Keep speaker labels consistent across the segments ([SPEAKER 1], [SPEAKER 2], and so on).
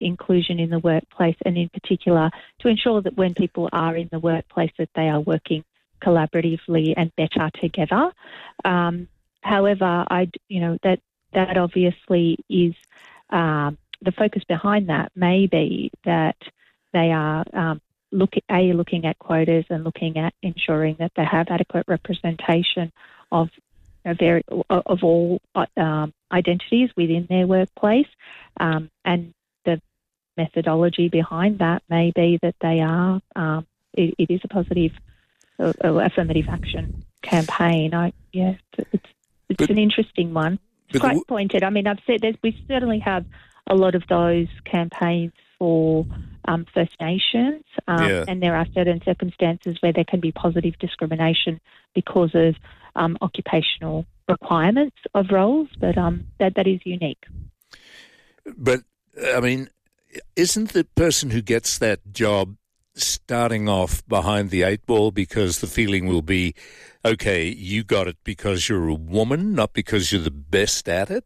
[SPEAKER 1] inclusion in the workplace, and in particular to ensure that when people are in the workplace that they are working collaboratively and better together. However, that obviously is the focus behind that may be that they are looking at quotas and looking at ensuring that they have adequate representation of all identities within their workplace, and the methodology behind that may be that they are it is a positive affirmative action campaign. It's an interesting one. It's quite pointed. I mean, I've said we certainly have a lot of those campaigns for First Nations, and there are certain circumstances where there can be positive discrimination because of occupational requirements of roles, but that is unique.
[SPEAKER 2] But, I mean, isn't the person who gets that job starting off behind the eight ball because the feeling will be, okay, you got it because you're a woman, not because you're the best at it?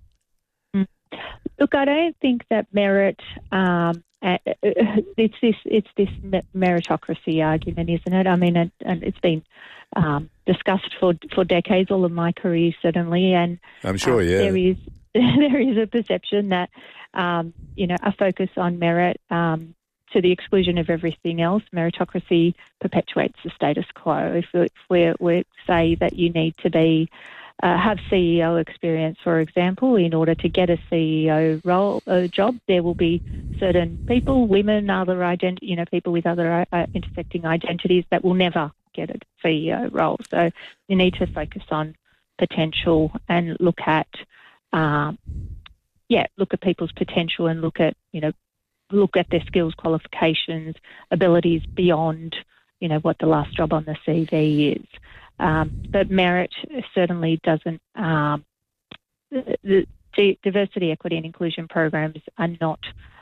[SPEAKER 1] Look, I don't think that merit. It's this meritocracy argument, isn't it? I mean, and it's been discussed for decades, all of my career certainly, and
[SPEAKER 2] I'm sure,
[SPEAKER 1] there is a perception that a focus on merit to the exclusion of everything else. Meritocracy perpetuates the status quo. If we say that you need to be have CEO experience, for example, in order to get a CEO job, there will be certain people, women, people with other intersecting identities that will never get a CEO role. So you need to focus on potential and look at people's potential and look at their skills, qualifications, abilities beyond, what the last job on the CV is. But merit certainly doesn't. The diversity, equity, and inclusion programs are not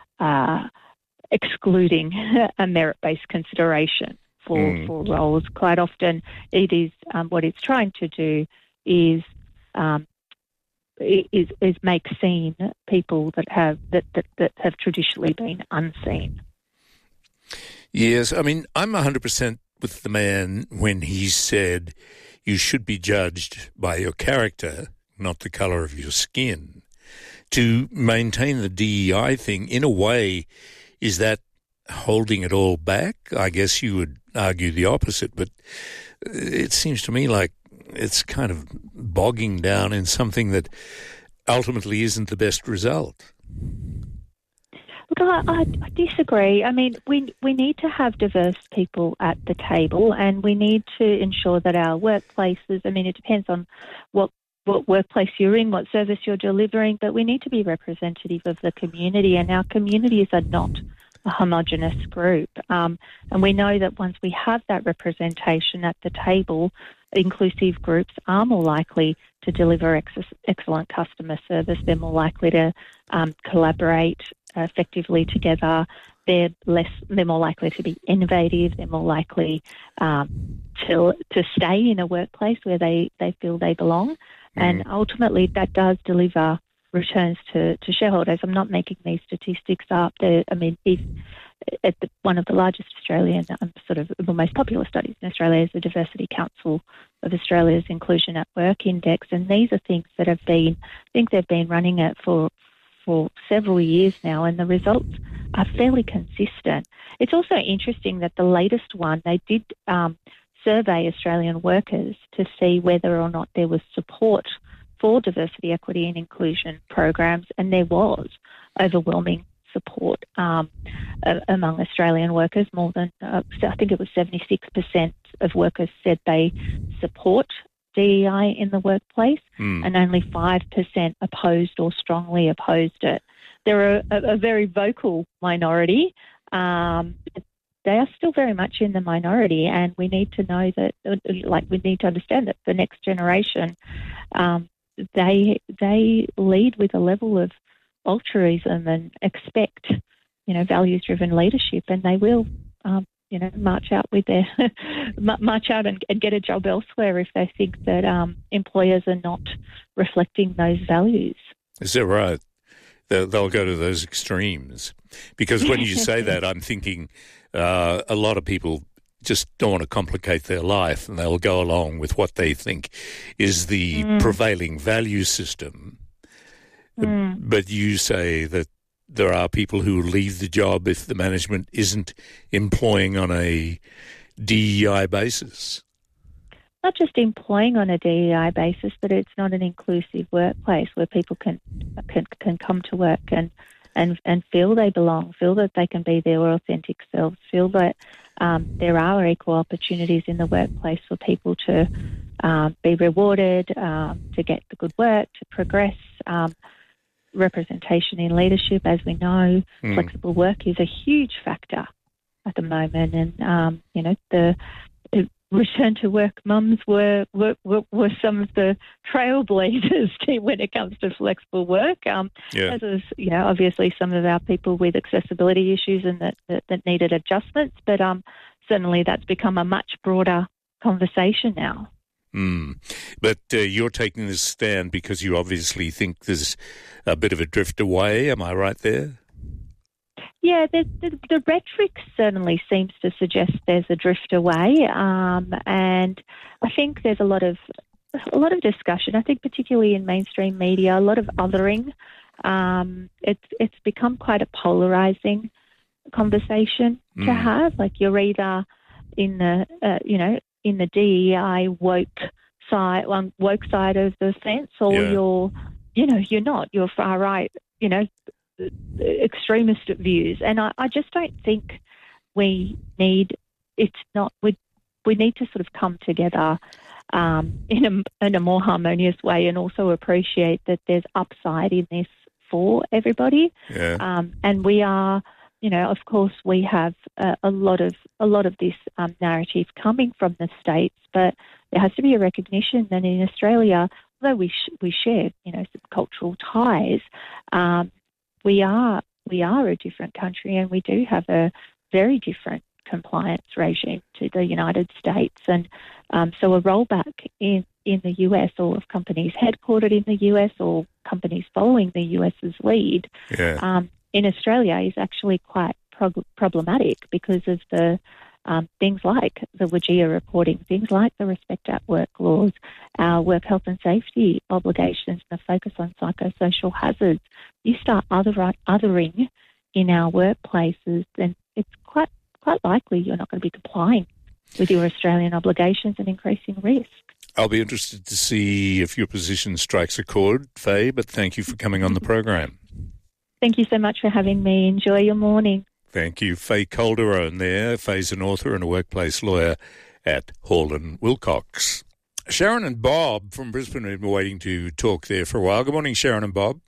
[SPEAKER 1] excluding a merit-based consideration for roles. Quite often, it is what it's trying to do is make seen people that have traditionally been unseen.
[SPEAKER 2] Yes, I mean, I'm 100% with the man when he said you should be judged by your character, not the colour of your skin. To maintain the DEI thing, in a way, is that holding it all back? I guess you would argue the opposite, but it seems to me like it's kind of bogging down in something that ultimately isn't the best result.
[SPEAKER 1] Look, I disagree. I mean, we need to have diverse people at the table, and we need to ensure that our workplaces, I mean, it depends on what workplace you're in, what service you're delivering, but we need to be representative of the community, and our communities are not a homogenous group. And we know that once we have that representation at the table, inclusive groups are more likely to deliver excellent customer service. They're more likely to collaborate effectively together. They're more likely to be innovative. They're more likely to stay in a workplace where they feel they belong. And ultimately, that does deliver returns to shareholders. I'm not making these statistics up. One of the largest Australian, the most popular studies in Australia is the Diversity Council of Australia's Inclusion at Work Index, and these are things that they've been running it for several years now, and the results are fairly consistent. It's also interesting that the latest one, they did survey Australian workers to see whether or not there was support for diversity, equity and inclusion programs, and there was overwhelming support among Australian workers. More than, I think it was 76% of workers said they support DEI in the workplace, and only 5% opposed or strongly opposed it. They're a very vocal minority. They are still very much in the minority, and we need to know that, we need to understand that the next generation, they lead with a level of altruism and expect, values-driven leadership, and they will, march out and get a job elsewhere if they think that employers are not reflecting those values.
[SPEAKER 2] Is that right? they'll go to those extremes. Because when you say that, I'm thinking a lot of people just don't want to complicate their life, and they'll go along with what they think is the prevailing value system. But you say that there are people who leave the job if the management isn't employing on a DEI basis.
[SPEAKER 1] Not just employing on a DEI basis, but it's not an inclusive workplace where people can come to work and feel they belong, feel that they can be their authentic selves, feel that there are equal opportunities in the workplace for people to be rewarded, to get the good work, to progress. Representation in leadership, as we know, flexible work is a huge factor at the moment, and the return to work mums were some of the trailblazers when it comes to flexible work. As is, obviously some of our people with accessibility issues and that needed adjustments, but certainly that's become a much broader conversation now.
[SPEAKER 2] But you're taking this stand because you obviously think there's a bit of a drift away. Am I right there?
[SPEAKER 1] Yeah, the rhetoric certainly seems to suggest there's a drift away, and I think there's a lot of discussion. I think particularly in mainstream media, a lot of othering. It's become quite a polarising conversation to have. Like you're either in the in the DEI woke side of the fence, or you're not. You're far right. Extremist views, and I just don't think we need. It's not. We need to sort of come together in a more harmonious way, and also appreciate that there's upside in this for everybody. And we are. Of course, we have a lot of this narrative coming from the States, but there has to be a recognition that in Australia, although we share some cultural ties, we are a different country, and we do have a very different compliance regime to the United States, and so a rollback in the US, or of companies headquartered in the US or companies following the US's lead. In Australia is actually quite problematic because of the things like the WGEA reporting, things like the Respect at Work laws, our work health and safety obligations, and the focus on psychosocial hazards. You start othering in our workplaces, then it's quite likely you're not going to be complying with your Australian obligations and increasing risk.
[SPEAKER 2] I'll be interested to see if your position strikes a chord, Faye, but thank you for coming on the program.
[SPEAKER 1] Thank you so much for having me. Enjoy your morning.
[SPEAKER 2] Thank you. Faye Calderone there. Faye's an author and a workplace lawyer at Hall & Wilcox. Sharon and Bob from Brisbane have been waiting to talk there for a while. Good morning, Sharon and Bob.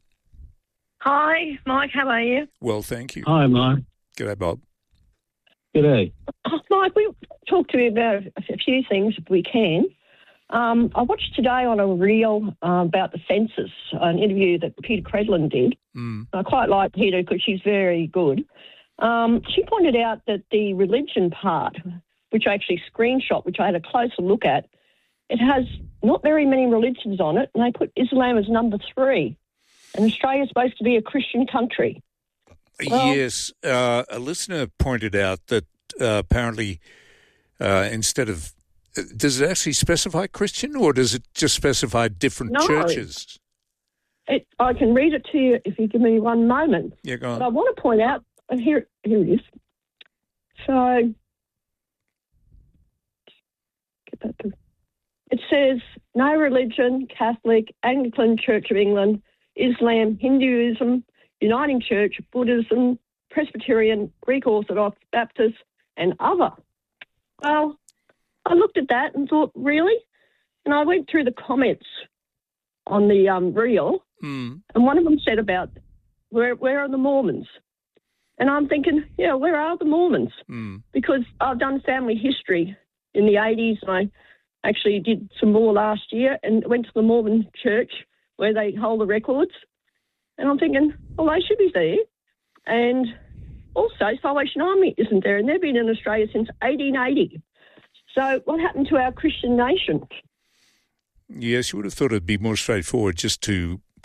[SPEAKER 3] Hi, Mike. How are you?
[SPEAKER 2] Well, thank you.
[SPEAKER 4] Hi, Mike.
[SPEAKER 2] G'day, Bob.
[SPEAKER 4] G'day.
[SPEAKER 3] Mike, we'll talk to you about a few things if we can. I watched today on a reel about the census, an interview that Peter Credlin did. I quite like Peter because she's very good. She pointed out that the religion part, which I actually screenshot, which I had a closer look at, it has not very many religions on it, and they put Islam as number 3. And Australia's supposed to be a Christian country. Well,
[SPEAKER 2] yes, a listener pointed out that apparently instead of... Does it actually specify Christian, or does it just specify different churches?
[SPEAKER 3] I can read it to you if you give me one moment.
[SPEAKER 2] Yeah, go on.
[SPEAKER 3] But I want to point out, and here it is. So, get that to, it says, no religion, Catholic, Anglican Church of England, Islam, Hinduism, Uniting Church, Buddhism, Presbyterian, Greek Orthodox, Baptist, and other. Well, I looked at that and thought, really? And I went through the comments on the reel, and one of them said about, where are the Mormons? And I'm thinking, where are the Mormons? Because I've done family history in the 80s, and I actually did some more last year and went to the Mormon church where they hold the records. And I'm thinking, well, they should be there. And also, Salvation Army isn't there, and they've been in Australia since 1880. So what happened to our Christian nation?
[SPEAKER 2] Yes, you would have thought it'd be more straightforward just to put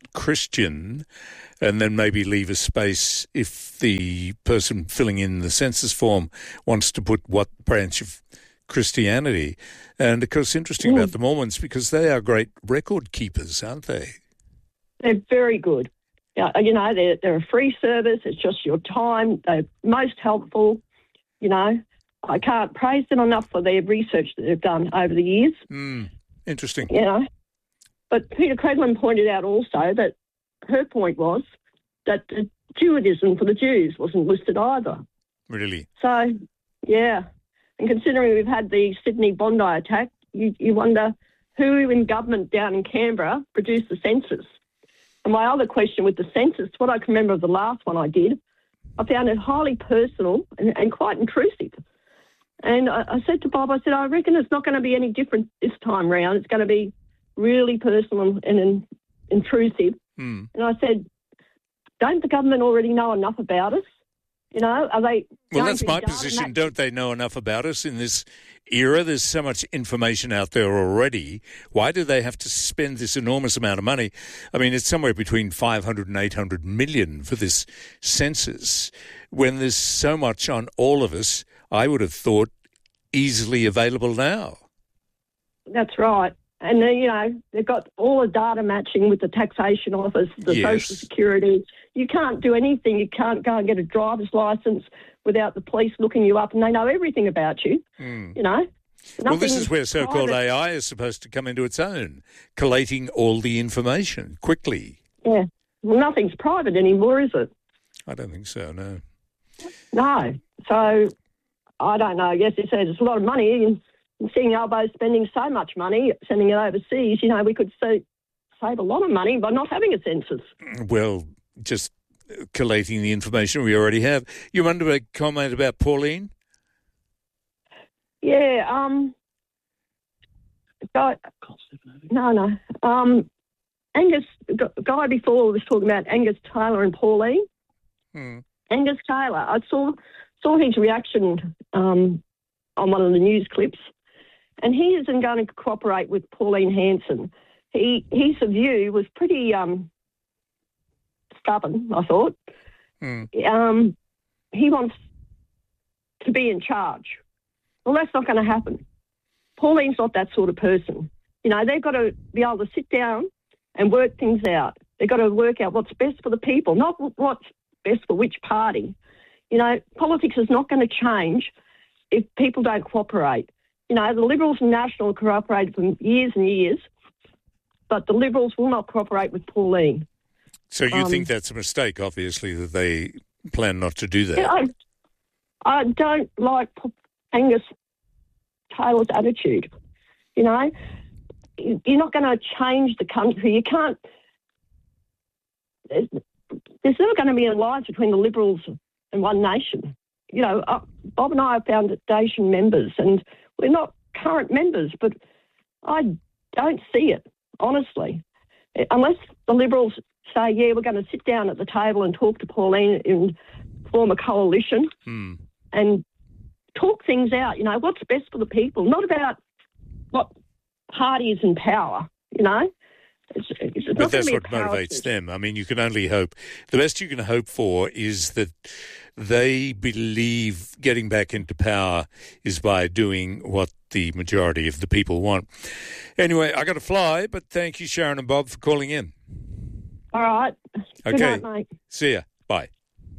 [SPEAKER 2] Christian, and then maybe leave a space if the person filling in the census form wants to put what branch of Christianity. And, of course, interesting about the Mormons because they are great record keepers, aren't they?
[SPEAKER 3] They're very good. You know, they're a free service. It's just your time. They're most helpful. You know, I can't praise them enough for their research that they've done over the years.
[SPEAKER 2] Interesting.
[SPEAKER 3] You know, but Peter Credlin pointed out also that her point was that the Judaism for the Jews wasn't listed either.
[SPEAKER 2] Really?
[SPEAKER 3] So, yeah. And considering we've had the Sydney Bondi attack, you wonder who in government down in Canberra produced the census. And my other question with the census, what I can remember of the last one I did, I found it highly personal and quite intrusive. And I said to Bob, I reckon it's not going to be any different this time round. It's going to be really personal and intrusive. And I said, don't the government already know enough about us? You know, are they...
[SPEAKER 2] Well, that's my position. Don't they know enough about us in this era? There's so much information out there already. Why do they have to spend this enormous amount of money? I mean, it's somewhere between 500 and 800 million for this census. When there's so much on all of us, I would have thought easily available now.
[SPEAKER 3] That's right. And, you know, they've got all the data matching with the taxation office, the Social Security. You can't do anything. You can't go and get a driver's licence without the police looking you up, and they know everything about you, you know.
[SPEAKER 2] Well, this is where so-called AI is supposed to come into its own, collating all the information quickly.
[SPEAKER 3] Yeah. Well, nothing's private anymore, is it?
[SPEAKER 2] I don't think so, no.
[SPEAKER 3] No. So, I don't know. Yes, it says it's a lot of money, and seeing Albo spending so much money, sending it overseas, you know, we could save a lot of money by not having a census. Well,
[SPEAKER 2] just collating the information we already have. You wanted to make a comment about Pauline?
[SPEAKER 3] Yeah, Angus, guy before was talking about Angus Taylor and Pauline. Angus Taylor, I saw his reaction on one of the news clips, and he isn't going to cooperate with Pauline Hanson. His view was pretty stubborn, I thought. He wants to be in charge. Well, that's not going to happen. Pauline's not that sort of person. You know, they've got to be able to sit down and work things out. They've got to work out what's best for the people, not what's best for which party. You know, politics is not going to change if people don't cooperate. You know, the Liberals and National cooperated for years and years, but the Liberals will not cooperate with Pauline.
[SPEAKER 2] So you think that's a mistake, obviously, that they plan not to do that?
[SPEAKER 3] Yeah, I don't like Angus Taylor's attitude. You know, you're not going to change the country. You can't... There's never going to be an alliance between the Liberals and One Nation. You know, Bob and I are foundation members, and we're not current members, but I don't see it, honestly. Unless the Liberals say, yeah, we're going to sit down at the table and talk to Pauline and form a coalition and talk things out, you know, what's best for the people, not about what party is in power, you know.
[SPEAKER 2] But that's what motivates them. I mean, you can only hope. The best you can hope for is that they believe getting back into power is by doing what the majority of the people want. Anyway, I got to fly, but thank you, Sharon and Bob, for calling in.
[SPEAKER 3] All right.
[SPEAKER 2] Okay.
[SPEAKER 3] Good night, mate.
[SPEAKER 2] See ya. Bye.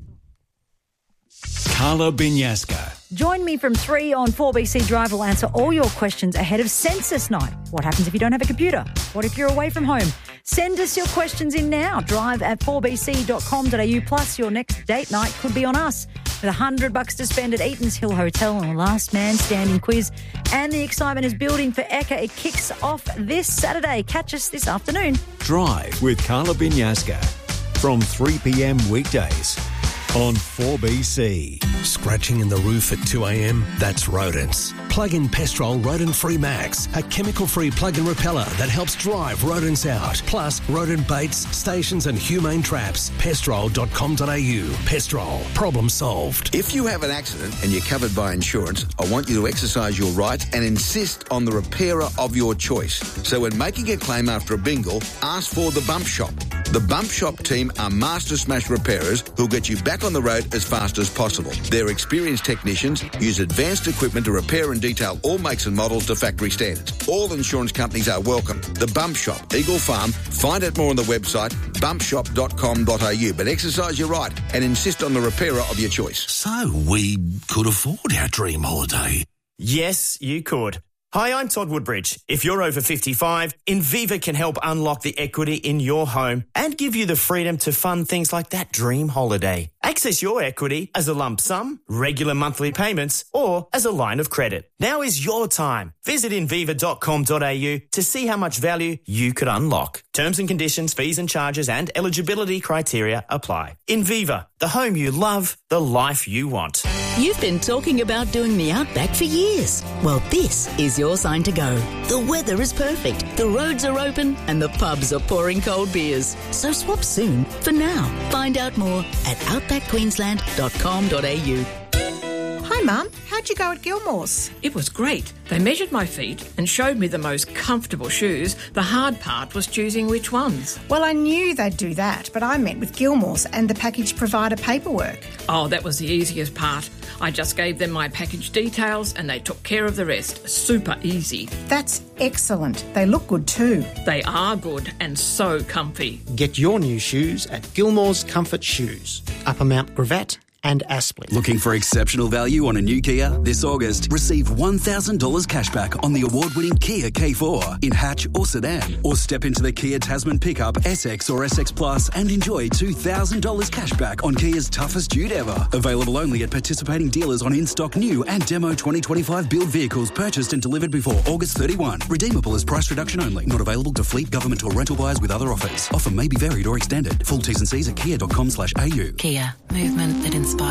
[SPEAKER 5] Carla Binyasca.
[SPEAKER 6] Join me from 3 on 4BC Drive. Will answer all your questions ahead of Census Night. What happens if you don't have a computer? What if you're away from home? Send us your questions in now. Drive at 4bc.com.au. Plus, your next date night could be on us. With $100 to spend at Eaton's Hill Hotel on a last man standing quiz. And the excitement is building for Ekka. It kicks off this Saturday. Catch us this afternoon.
[SPEAKER 5] Drive with Carla Binyasca from 3 p.m. weekdays on 4BC.
[SPEAKER 7] Scratching in the roof at 2 a.m? That's rodents. Plug in Pestrol Rodent Free Max, a chemical-free plug-in repeller that helps drive rodents out. Plus, rodent baits, stations and humane traps. Pestrol.com.au. Pestrol. Problem solved.
[SPEAKER 8] If you have an accident and you're covered by insurance, I want you to exercise your rights and insist on the repairer of your choice. So when making a claim after a bingle, ask for the Bump Shop. The Bump Shop team are master smash repairers who'll get you back on the road as fast as possible. Their experienced technicians use advanced equipment to repair and detail all makes and models to factory standards. All insurance companies are welcome. The Bump Shop, Eagle Farm. Find out more on the website bumpshop.com.au, but exercise your right and insist on the repairer of your choice.
[SPEAKER 9] So we could afford our dream holiday.
[SPEAKER 10] Yes, you could. Hi, I'm Todd Woodbridge. If you're over 55, Inviva can help unlock the equity in your home and give you the freedom to fund things like that dream holiday. Access your equity as a lump sum, regular monthly payments, or as a line of credit. Now is your time. Visit inviva.com.au to see how much value you could unlock. Terms and conditions, fees and charges and eligibility criteria apply. Inviva, the home you love, the life you want.
[SPEAKER 11] You've been talking about doing the Outback for years. Well, this is your sign to go. The weather is perfect, the roads are open and the pubs are pouring cold beers. So swap soon for now. Find out more at outbackqueensland.com.au.
[SPEAKER 12] Hi Mum, how'd you go at Gilmore's?
[SPEAKER 13] It was great. They measured my feet and showed me the most comfortable shoes. The hard part was choosing which ones.
[SPEAKER 12] Well, I knew they'd do that, but I met with Gilmore's and the package provider paperwork.
[SPEAKER 13] Oh, that was the easiest part. I just gave them my package details and they took care of the rest. Super easy.
[SPEAKER 12] That's excellent. They look good too.
[SPEAKER 13] They are good and so comfy.
[SPEAKER 14] Get your new shoes at Gilmore's Comfort Shoes, Upper Mount Gravatt and Aspley.
[SPEAKER 15] Looking for exceptional value on a new Kia? This August, receive $1,000 cashback on the award-winning Kia K4 in hatch or sedan. Or step into the Kia Tasman pickup, SX or SX Plus and enjoy $2,000 cashback on Kia's toughest dude ever. Available only at participating dealers on in-stock new and demo 2025 build vehicles purchased and delivered before August 31. Redeemable as price reduction only. Not available to fleet, government or rental buyers with other offers. Offer may be varied or extended. Full T's and C's at kia.com/au.
[SPEAKER 11] Kia, movement that inspires.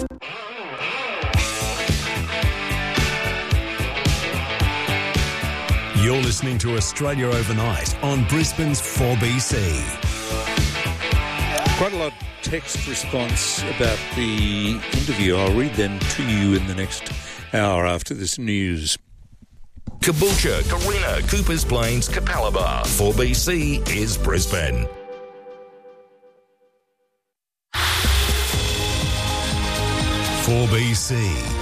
[SPEAKER 5] You're listening to Australia Overnight on Brisbane's 4BC.
[SPEAKER 2] Quite a lot of text response about the interview. I'll read them to you in the next hour after this news.
[SPEAKER 9] Caboolture, Carina, Coopers Plains, Capalaba. 4BC is Brisbane.
[SPEAKER 5] .4BC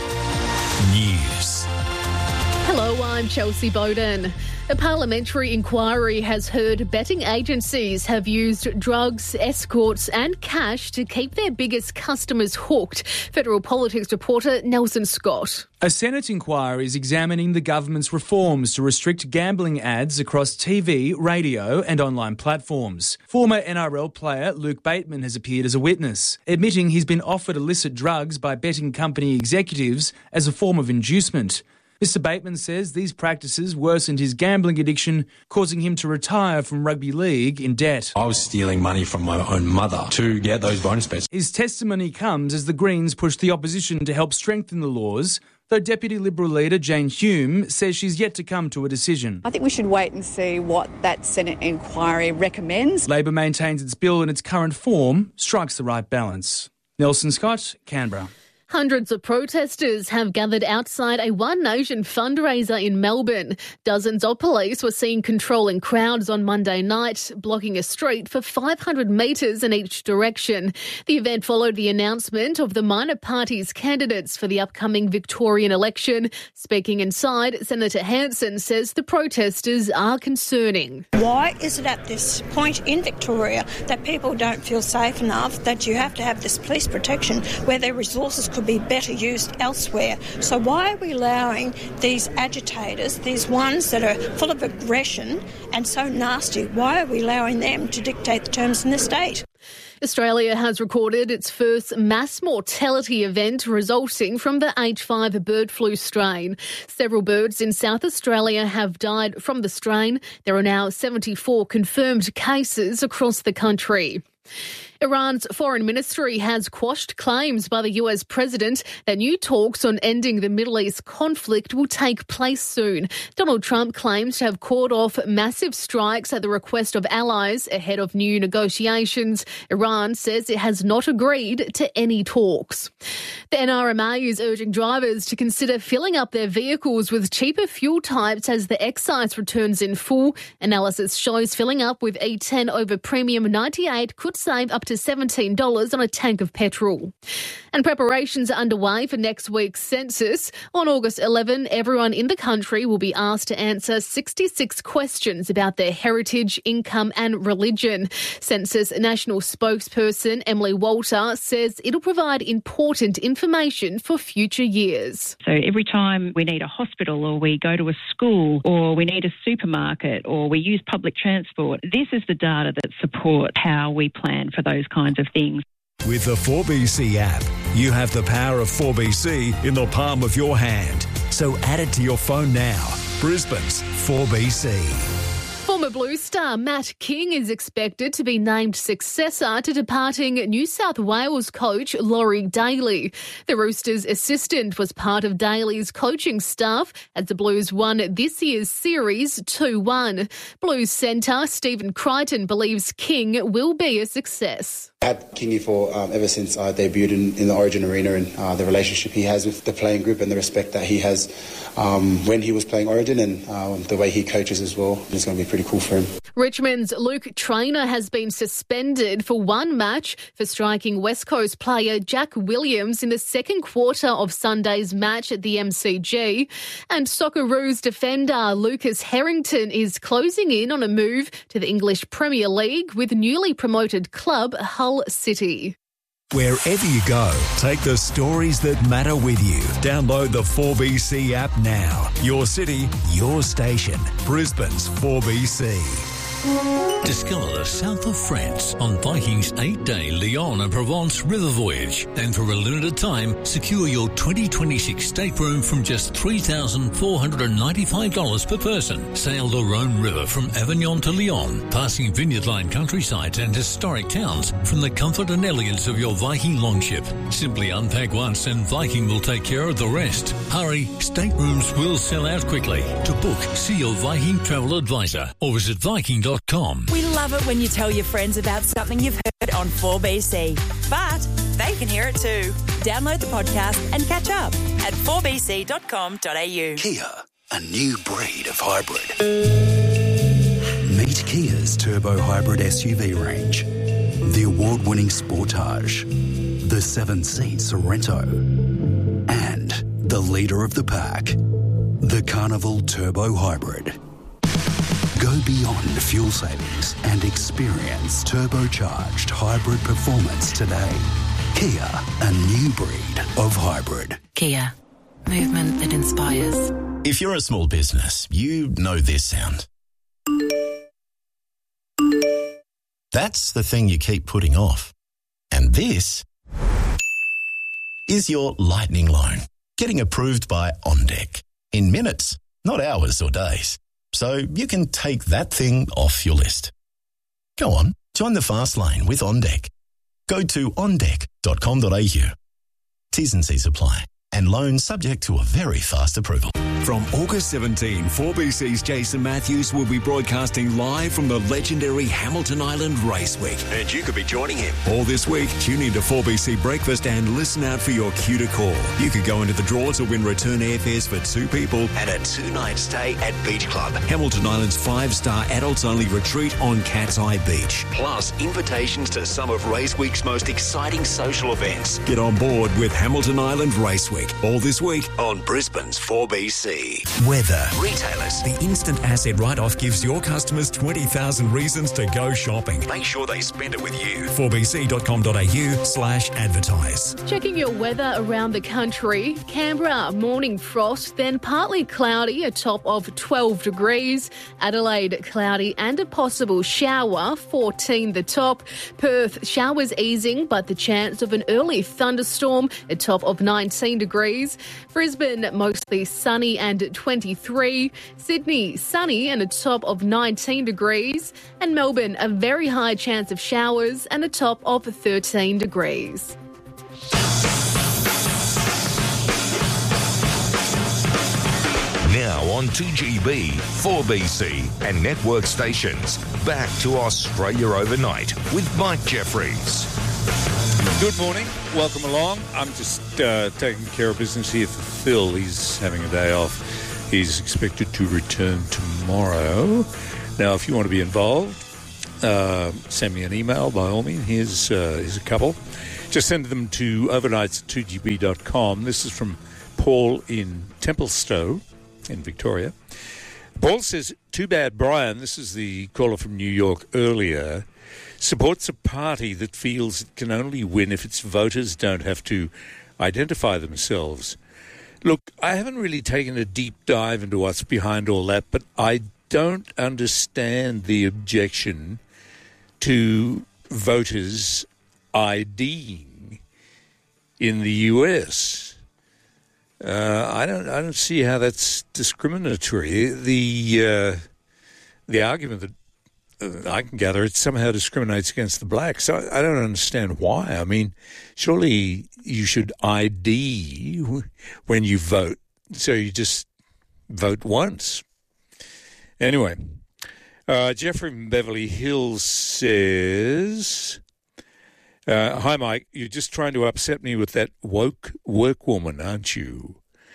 [SPEAKER 5] News.
[SPEAKER 16] Hello, I'm Chelsea Bowden. A parliamentary inquiry has heard betting agencies have used drugs, escorts and cash to keep their biggest customers hooked. Federal Politics reporter Nelson Scott.
[SPEAKER 17] A Senate inquiry is examining the government's reforms to restrict gambling ads across TV, radio and online platforms. Former NRL player Luke Bateman has appeared as a witness, admitting he's been offered illicit drugs by betting company executives as a form of inducement. Mr. Bateman says these practices worsened his gambling addiction, causing him to retire from rugby league in debt.
[SPEAKER 18] I was stealing money from my own mother to get those bonus bets.
[SPEAKER 17] His testimony comes as the Greens push the opposition to help strengthen the laws, though Deputy Liberal leader Jane Hume says she's yet to come to a decision.
[SPEAKER 19] I think we should wait and see what that Senate inquiry recommends.
[SPEAKER 17] Labor maintains its bill in its current form strikes the right balance. Nelson Scott, Canberra.
[SPEAKER 16] Hundreds of protesters have gathered outside a One Nation fundraiser in Melbourne. Dozens of police were seen controlling crowds on Monday night, blocking a street for 500 metres in each direction. The event followed the announcement of the minor party's candidates for the upcoming Victorian election. Speaking inside, Senator Hanson says the protesters are concerning.
[SPEAKER 20] Why is it at this point in Victoria that people don't feel safe enough that you have to have this police protection where their resources could be better used elsewhere? So why are we allowing these agitators, these ones that are full of aggression and so nasty, why are we allowing them to dictate the terms in the state?
[SPEAKER 16] Australia has recorded its first mass mortality event resulting from the H5 bird flu strain. Several birds in South Australia have died from the strain. There are now 74 confirmed cases across the country. Iran's foreign ministry has quashed claims by the US president that new talks on ending the Middle East conflict will take place soon. Donald Trump claims to have called off massive strikes at the request of allies ahead of new negotiations. Iran says it has not agreed to any talks. The NRMA is urging drivers to consider filling up their vehicles with cheaper fuel types as the excise returns in full. Analysis shows filling up with E10 over Premium 98 could save up to $17 on a tank of petrol. And preparations are underway for next week's census. On August 11, everyone in the country will be asked to answer 66 questions about their heritage, income and religion. Census National spokesperson Emily Walter says it'll provide important information for future years.
[SPEAKER 21] So every time we need a hospital or we go to a school or we need a supermarket or we use public transport, this is the data that supports how we plan for those kinds of things.
[SPEAKER 5] With the 4BC app, you have the power of 4BC in the palm of your hand. So add it to your phone now. Brisbane's 4BC.
[SPEAKER 16] Former Blues star Matt King is expected to be named successor to departing New South Wales coach Laurie Daly. The Roosters' assistant was part of Daly's coaching staff as the Blues won this year's series 2-1. Blues centre Stephen Crichton believes King will be a success.
[SPEAKER 22] I had Kingy for ever since I debuted in the Origin Arena, and the relationship he has with the playing group and the respect that he has when he was playing Origin and the way he coaches as well. It's going to be pretty cool for him.
[SPEAKER 16] Richmond's Luke Traynor has been suspended for one match for striking West Coast player Jack Williams in the second quarter of Sunday's match at the MCG. And Socceroos defender Lucas Harrington is closing in on a move to the English Premier League with newly promoted club Hull City.
[SPEAKER 5] Wherever you go, take the stories that matter with you. Download the 4BC app now. Your city, your station. Brisbane's 4BC.
[SPEAKER 9] Discover the south of France on Viking's 8-day Lyon and Provence river voyage. And for a limited time, secure your 2026 stateroom from just $3,495 per person. Sail the Rhone River from Avignon to Lyon, passing vineyard line countryside and historic towns from the comfort and elegance of your Viking longship. Simply unpack once and Viking will take care of the rest. Hurry, staterooms will sell out quickly. To book, see your Viking travel advisor or visit Viking.com.
[SPEAKER 23] We love it when you tell your friends about something you've heard on 4BC, but they can hear it too. Download the podcast and catch up at 4bc.com.au.
[SPEAKER 7] Kia, a new breed of hybrid. Meet Kia's turbo hybrid SUV range. The award-winning Sportage, the 7-seat Sorento, and the leader of the pack, the Carnival Turbo Hybrid. Go beyond fuel savings and experience turbocharged hybrid performance today. Kia, a new breed of hybrid.
[SPEAKER 11] Kia, movement that inspires.
[SPEAKER 24] If you're a small business, you know this sound. That's the thing you keep putting off. And this is your lightning loan, getting approved by OnDeck in minutes, not hours or days. So you can take that thing off your list. Go on, join the fast lane with OnDeck. Go to ondeck.com.au. T's and C's apply. And loans subject to a very fast approval.
[SPEAKER 5] From August 17, 4BC's Jason Matthews will be broadcasting live from the legendary Hamilton Island Race Week.
[SPEAKER 7] And you could be joining him.
[SPEAKER 5] All this week, tune into 4BC Breakfast and listen out for your cue to call. You could go into the draw to win return airfares for 2 people
[SPEAKER 7] And a 2-night stay at Beach Club.
[SPEAKER 5] Hamilton Island's 5-star adults-only retreat on Cat's Eye Beach.
[SPEAKER 7] Plus, invitations to some of Race Week's most exciting social events.
[SPEAKER 5] Get on board with Hamilton Island Race Week. All this week
[SPEAKER 7] On Brisbane's 4BC.
[SPEAKER 5] Weather.
[SPEAKER 7] Retailers.
[SPEAKER 5] The instant asset write-off gives your customers 20,000 reasons to go shopping.
[SPEAKER 7] Make sure they spend it with you.
[SPEAKER 5] 4bc.com.au/advertise.
[SPEAKER 16] Checking your weather around the country. Canberra, morning frost, then partly cloudy, a top of 12 degrees. Adelaide, cloudy and a possible shower, 14 the top. Perth, showers easing, but the chance of an early thunderstorm, a top of 19 degrees. degrees. Brisbane, mostly sunny and 23. Sydney, sunny and a top of 19 degrees. And Melbourne, a very high chance of showers and a top of 13 degrees.
[SPEAKER 1] Now on 2GB, 4BC and network stations. Back to Australia Overnight with Mike Jeffries.
[SPEAKER 2] Good morning. Welcome along. I'm just taking care of business here for Phil. He's having a day off. He's expected to return tomorrow. Now, if you want to be involved, send me an email by all means. Here's a couple. Just send them to overnights@2gb.com. This is from Paul in Templestowe in Victoria. Paul says, too bad Brian, this is the caller from New York earlier, supports a party that feels it can only win if its voters don't have to identify themselves. Look, I haven't really taken a deep dive into what's behind all that, but I don't understand the objection to voters IDing in the US. I don't see how that's discriminatory. The argument that I can gather, it somehow discriminates against the blacks. I don't understand why. I mean, surely you should ID when you vote, so you just vote once. Anyway, Jeffrey from Beverly Hills says, hi, Mike, you're just trying to upset me with that woke workwoman, aren't you?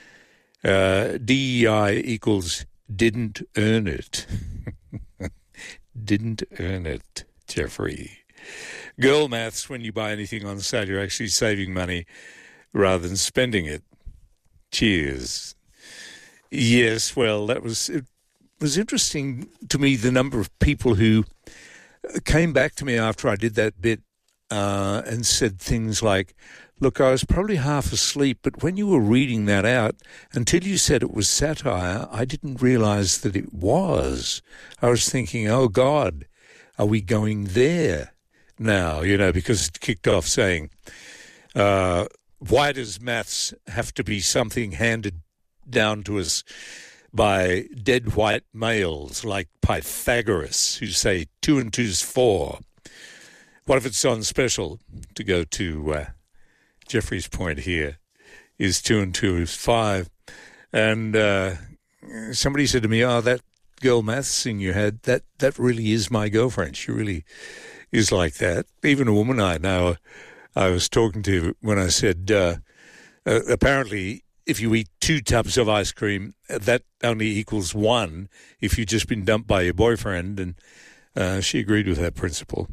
[SPEAKER 2] DEI equals didn't earn it. Didn't earn it, Jeffrey. Girl maths, when you buy anything on sale, you're actually saving money rather than spending it. Cheers. Yes, well, it was interesting to me, the number of people who came back to me after I did that bit and said things like, look, I was probably half asleep, but when you were reading that out, until you said it was satire, I didn't realise that it was. I was thinking, oh, God, are we going there now? You know, because it kicked off saying, why does maths have to be something handed down to us by dead white males like Pythagoras, who say 2 and 2 is 4? What if it's on special? To go to Jeffrey's point here, is 2 and 2 is 5. And somebody said to me, oh, that girl maths thing you had, that really is my girlfriend. She really is like that. Even a woman I know I was talking to when I said, apparently if you eat 2 tubs of ice cream, that only equals 1 if you've just been dumped by your boyfriend. And she agreed with that principle.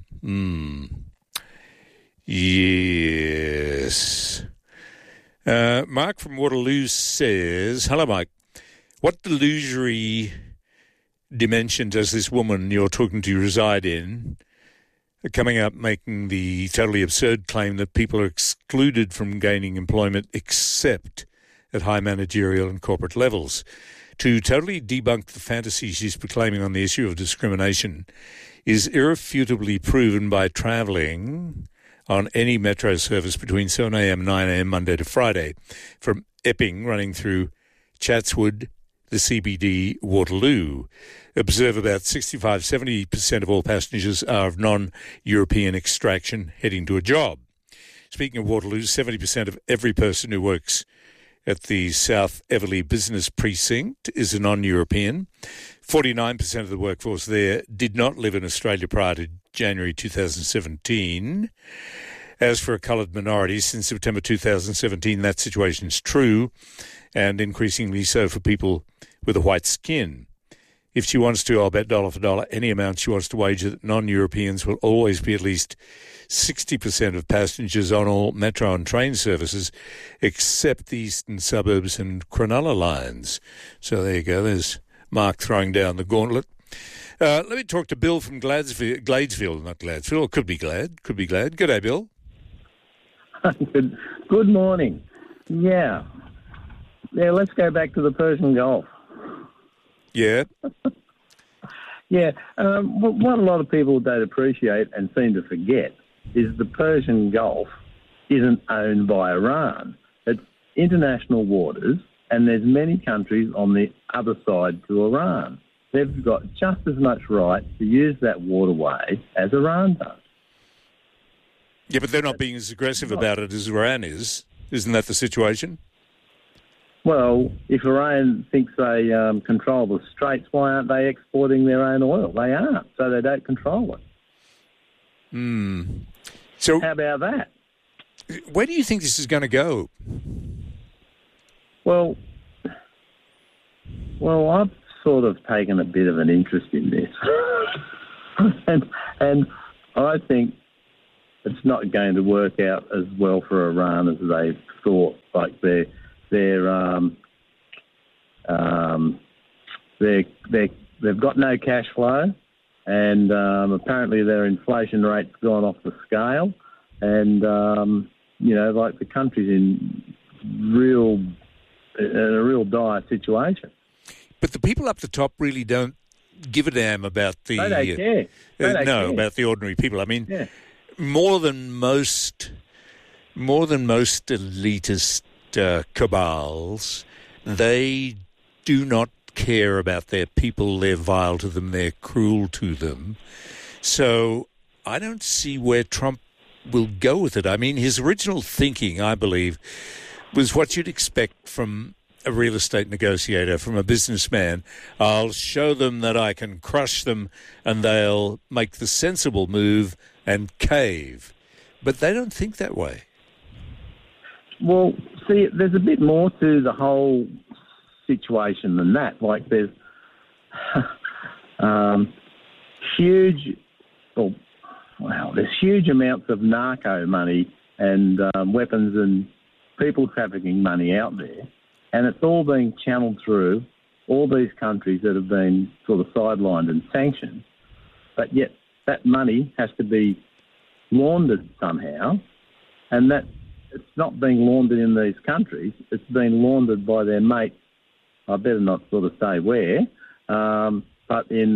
[SPEAKER 2] Yes. Mark from Waterloo says, hello, Mike. What delusory dimension does this woman you're talking to reside in, coming up making the totally absurd claim that people are excluded from gaining employment except at high managerial and corporate levels? To totally debunk the fantasy she's proclaiming on the issue of discrimination is irrefutably proven by travelling on any metro service between 7 a.m. and 9 a.m. Monday to Friday from Epping running through Chatswood, the CBD, Waterloo. Observe about 65-70% of all passengers are of non-European extraction heading to a job. Speaking of Waterloo, 70% of every person who works at the South Everleigh Business Precinct is a non-European. 49% of the workforce there did not live in Australia prior to January 2017. As for a coloured minority, since September 2017, that situation is true, and increasingly so for people with a white skin. If she wants to, I'll bet dollar for dollar any amount she wants to wager that non-Europeans will always be at least 60% of passengers on all metro and train services, except the eastern suburbs and Cronulla lines. So there you go. There's Mark throwing down the gauntlet. Let me talk to Bill from Gladesville, not Gladesville. Could be Glad. Good day, Bill.
[SPEAKER 3] Good morning. Yeah, let's go back to the Persian Gulf.
[SPEAKER 2] Yeah.
[SPEAKER 3] Yeah, what a lot of people don't appreciate and seem to forget is the Persian Gulf isn't owned by Iran. international waters, and there's many countries on the other side to Iran. They've got just as much right to use that waterway as Iran does.
[SPEAKER 2] Yeah, but they're not being as aggressive about it as Iran is. Isn't that the situation?
[SPEAKER 3] Well, if Iran thinks they control the straits, why aren't they exporting their own oil? They aren't, so they don't control it.
[SPEAKER 2] So
[SPEAKER 3] how about that?
[SPEAKER 2] Where do you think this is going to go?
[SPEAKER 3] Well, I've sort of taken a bit of an interest in this, and I think it's not going to work out as well for Iran as they thought. Like they've got no cash flow, and apparently their inflation rate's gone off the scale, and like the country's in a real dire situation.
[SPEAKER 2] But the people up the top really don't give a damn about the.
[SPEAKER 3] They don't care.
[SPEAKER 2] About the ordinary people. I mean, more than most elitist cabals, they do not care about their people. They're vile to them. They're cruel to them. So I don't see where Trump will go with it. I mean, his original thinking, I believe, was what you'd expect from a real estate negotiator, from a businessman. I'll show them that I can crush them and they'll make the sensible move and cave. But they don't think that way.
[SPEAKER 3] Well, see, there's a bit more to the whole situation than that. Like there's there's huge amounts of narco money and weapons and people trafficking money out there, and it's all being channeled through all these countries that have been sort of sidelined and sanctioned, but yet that money has to be laundered somehow, and that it's not being laundered in these countries, it's being laundered by their mates. I better not sort of say where, but in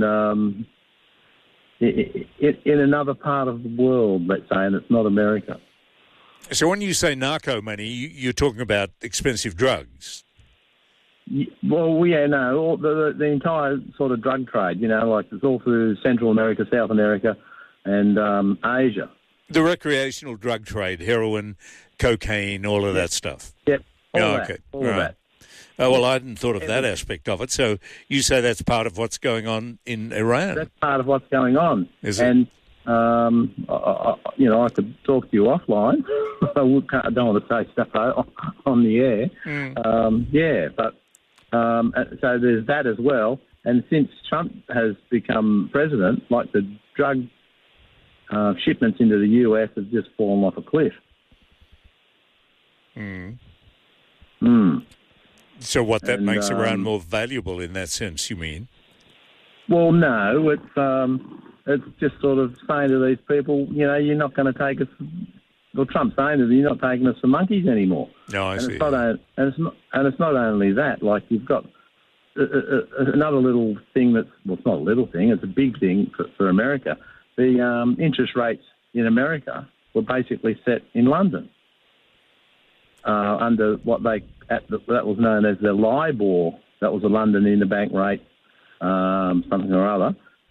[SPEAKER 3] another part of the world, let's say, and it's not America.
[SPEAKER 2] So when you say narco money, you're talking about expensive drugs?
[SPEAKER 3] Well, the entire sort of drug trade, like it's all through Central America, South America, and Asia.
[SPEAKER 2] The recreational drug trade, heroin, cocaine, all of that stuff?
[SPEAKER 3] Yep, all
[SPEAKER 2] of that. Oh, well, I hadn't thought of that aspect of it. So you say that's part of what's going on in Iran?
[SPEAKER 3] That's part of what's going on.
[SPEAKER 2] Is it?
[SPEAKER 3] And, I could talk to you offline. I don't want to say stuff on the air. So there's that as well. And since Trump has become president, like the drug shipments into the US have just fallen off a cliff.
[SPEAKER 2] So that makes Iran more valuable in that sense, you mean?
[SPEAKER 3] Well, no, it's just sort of saying to these people, you're not going to take us. Well, Trump's saying that you're not taking us for monkeys anymore.
[SPEAKER 2] No, I see.
[SPEAKER 3] It's not only that. Like you've got another little thing it's not a little thing. It's a big thing for America. The interest rates in America were basically set in London under what that was known as the LIBOR. That was a London interbank rate, something or other.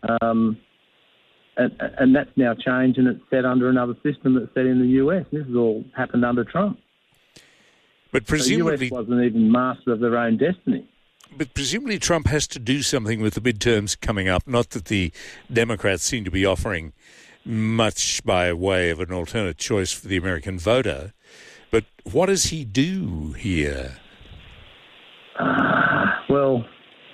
[SPEAKER 3] And that's now changed, and it's set under another system that's set in the US. This has all happened under Trump.
[SPEAKER 2] But presumably,
[SPEAKER 3] the US wasn't even master of their own destiny.
[SPEAKER 2] But presumably Trump has to do something with the midterms coming up. Not that the Democrats seem to be offering much by way of an alternate choice for the American voter. But what does he do here?
[SPEAKER 3] Well,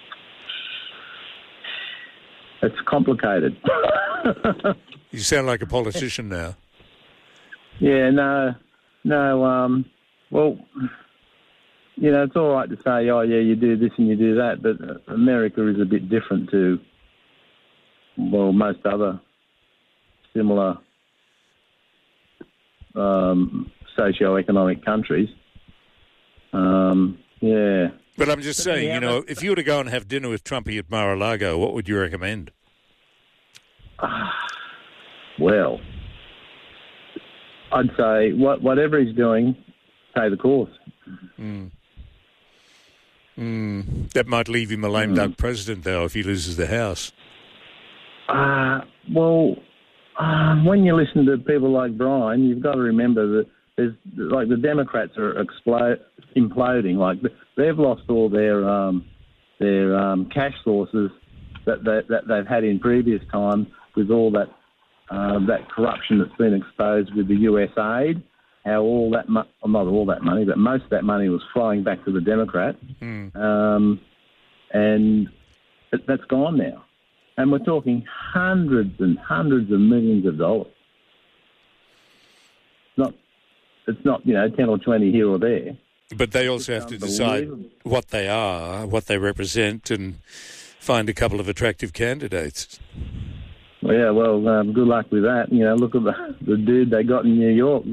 [SPEAKER 3] it's complicated.
[SPEAKER 2] You sound like a politician now.
[SPEAKER 3] Yeah, no. Well, it's all right to say, oh, yeah, you do this and you do that, but America is a bit different to, most other similar socio-economic countries.
[SPEAKER 2] But I'm just saying, if you were to go and have dinner with Trumpy at Mar-a-Lago, what would you recommend?
[SPEAKER 3] Well, I'd say whatever he's doing, stay the course.
[SPEAKER 2] That might leave him a lame duck president, though, if he loses the House.
[SPEAKER 3] When you listen to people like Brian, you've got to remember that there's like the Democrats are imploding. Like they've lost all their cash sources that they've had in previous times with all that corruption that's been exposed with the US aid. How all that not all that money, but most of that money was flowing back to the Democrats, and that's gone now. And we're talking hundreds and hundreds of millions of dollars. It's not 10 or 20 here or there.
[SPEAKER 2] But they also have to decide what they are, what they represent, and find a couple of attractive candidates.
[SPEAKER 3] Yeah, good luck with that. Look at the dude they got in New York.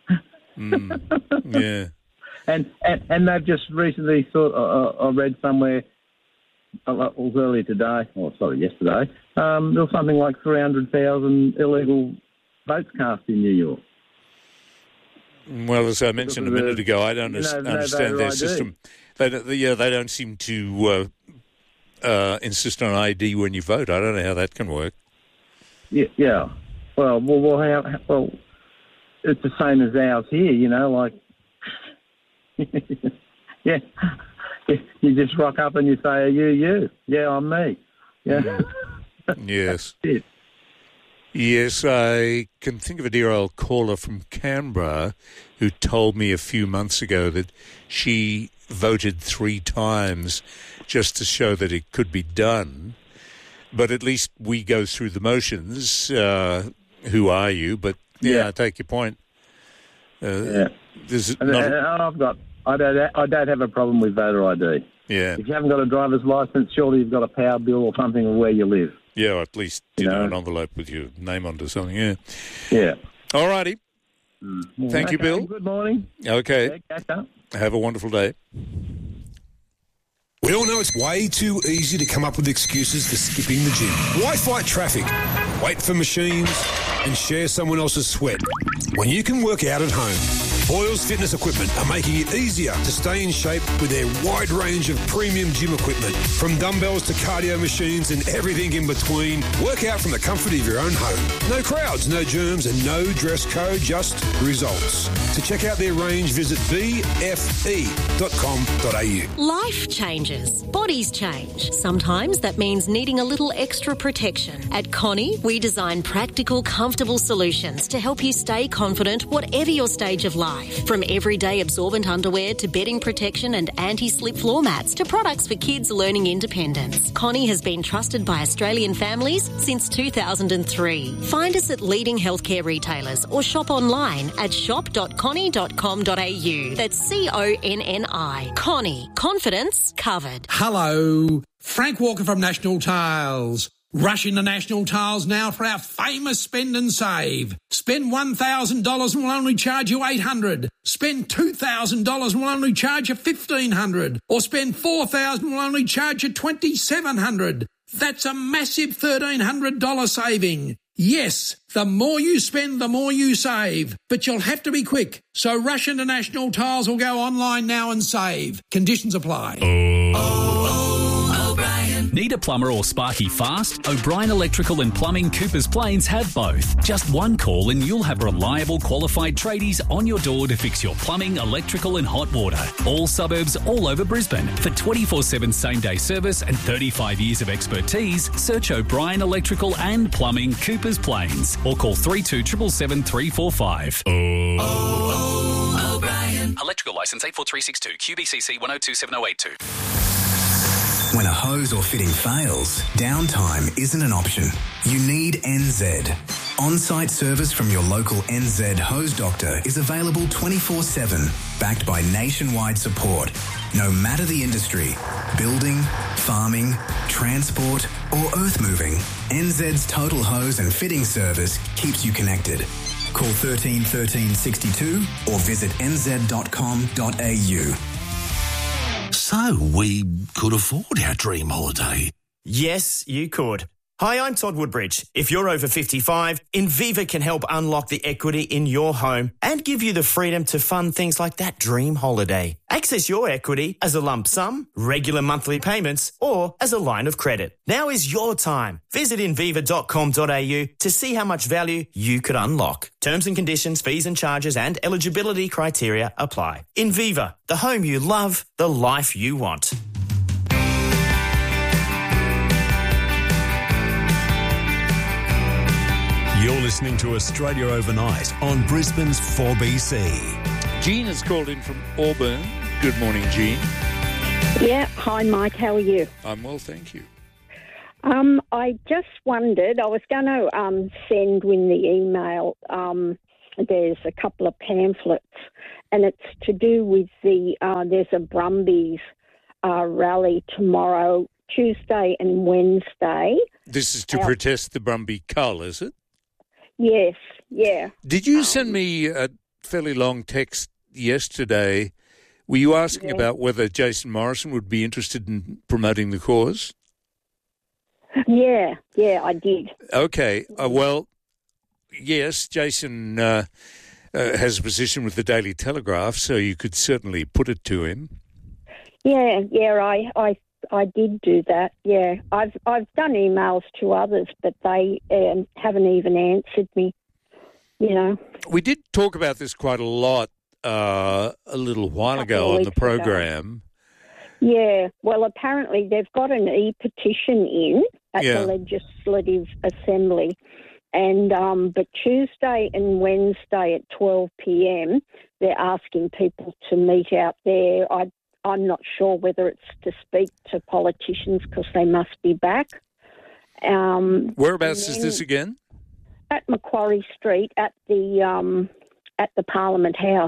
[SPEAKER 2] Yeah.
[SPEAKER 3] And they've just recently I read somewhere. It was earlier today, yesterday. There was something like 300,000 illegal votes cast in New York.
[SPEAKER 2] Well, as I mentioned a minute ago, I don't understand their system. They don't seem to insist on ID when you vote. I don't know how that can work.
[SPEAKER 3] Yeah. Well, it's the same as ours here. Yeah. You just rock up and you say, "Are you?" "Yeah, I'm me." Yeah.
[SPEAKER 2] Yes. Yes, I can think of a dear old caller from Canberra who told me a few months ago that she voted 3 times just to show that it could be done. But at least we go through the motions. Who are you? But I take your point.
[SPEAKER 3] I don't have a problem with voter ID.
[SPEAKER 2] Yeah.
[SPEAKER 3] If you haven't got a driver's license, surely you've got a power bill or something of where you live.
[SPEAKER 2] Yeah, or at least an envelope with your name onto something. Yeah.
[SPEAKER 3] Yeah.
[SPEAKER 2] All righty. Thank you, Bill.
[SPEAKER 3] Good morning.
[SPEAKER 2] Okay. Have a wonderful day.
[SPEAKER 4] We all know it's way too easy to come up with excuses for skipping the gym. Why fight traffic, wait for machines, and share someone else's sweat when you can work out at home? Boyles Fitness Equipment are making it easier to stay in shape with their wide range of premium gym equipment. From dumbbells to cardio machines and everything in between, work out from the comfort of your own home. No crowds, no germs, and no dress code, just results. To check out their range, visit bfe.com.au.
[SPEAKER 6] Life changes. Bodies change. Sometimes that means needing a little extra protection. At Connie, we design practical, comfortable solutions to help you stay confident whatever your stage of life. From everyday absorbent underwear to bedding protection and anti-slip floor mats to products for kids learning independence. Connie has been trusted by Australian families since 2003. Find us at leading healthcare retailers or shop online at shop.connie.com.au. That's CONNI. Connie. Confidence covered.
[SPEAKER 8] Hello. Frank Walker from National Tiles. Rush into National Tiles now for our famous spend and save. Spend $1,000 and we'll only charge you $800. Spend $2,000 and we'll only charge you $1,500. Or spend $4,000 and we'll only charge you $2,700. That's a massive $1,300 saving. Yes, the more you spend, the more you save. But you'll have to be quick. So rush into National Tiles or go online now and save. Conditions apply.
[SPEAKER 10] Need a plumber or sparky fast? O'Brien Electrical and Plumbing Coopers Plains have both. Just one call and you'll have reliable qualified tradies on your door to fix your plumbing, electrical and hot water. All suburbs all over Brisbane. For 24/7 same-day service and 35 years of expertise, search O'Brien Electrical and Plumbing Coopers Plains or call 3277 345.
[SPEAKER 25] O'Brien. Electrical licence 84362 QBCC 102782.
[SPEAKER 26] When a hose or fitting fails, downtime isn't an option. You need NZ. On-site service from your local NZ hose doctor is available 24/7, backed by nationwide support. No matter the industry, building, farming, transport or earth moving, NZ's total hose and fitting service keeps you connected. Call 13 13 62 or visit nz.com.au.
[SPEAKER 27] So, we could afford our dream holiday.
[SPEAKER 28] Yes, you could. Hi, I'm Todd Woodbridge. If you're over 55, Inviva can help unlock the equity in your home and give you the freedom to fund things like that dream holiday. Access your equity as a lump sum, regular monthly payments, or as a line of credit. Now is your time. Visit inviva.com.au to see how much value you could unlock. Terms and conditions, fees and charges and eligibility criteria apply. Inviva, the home you love, the life you want.
[SPEAKER 5] You're listening to Australia Overnight on Brisbane's 4BC.
[SPEAKER 2] Jean has called in from Auburn. Good morning, Jean.
[SPEAKER 12] Yeah, hi Mike, how are you?
[SPEAKER 2] I'm well, thank you.
[SPEAKER 12] I just wondered, I was going to send in the email, there's a couple of pamphlets, and it's to do with there's a Brumbies rally tomorrow, Tuesday and Wednesday.
[SPEAKER 2] This is to protest the Brumby cull, is it?
[SPEAKER 12] Yes, yeah.
[SPEAKER 2] Did you send me a fairly long text yesterday? Were you asking about whether Jason Morrison would be interested in promoting the cause?
[SPEAKER 12] Yeah, I did.
[SPEAKER 2] Okay, well, yes, Jason has a position with the Daily Telegraph, so you could certainly put it to him.
[SPEAKER 12] Yeah, I did do that. Yeah, I've done emails to others, but they haven't even answered me. You know,
[SPEAKER 2] we did talk about this quite a lot a little while ago on the program.
[SPEAKER 12] Yeah, well, apparently they've got an e-petition in at the Legislative Assembly, and but Tuesday and Wednesday at 12 p.m. they're asking people to meet out there. I'm not sure whether it's to speak to politicians because they must be back.
[SPEAKER 2] Whereabouts is this again?
[SPEAKER 12] At Macquarie Street at the Parliament House.